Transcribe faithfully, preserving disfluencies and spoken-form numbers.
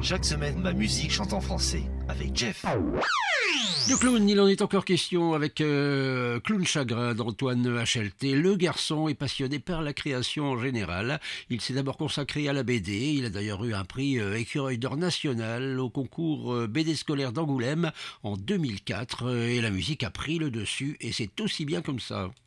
Chaque semaine, ma musique chante en français avec Jeff. De clown, il en est encore question avec euh, Clown Chagrin d'Antoine H L T. Le garçon est passionné par la création en général. Il s'est d'abord consacré à la B D. Il a d'ailleurs eu un prix euh, Écureuil d'or national au concours euh, B D scolaire d'Angoulême en deux mille quatre. Euh, et la musique a pris le dessus et c'est aussi bien comme ça.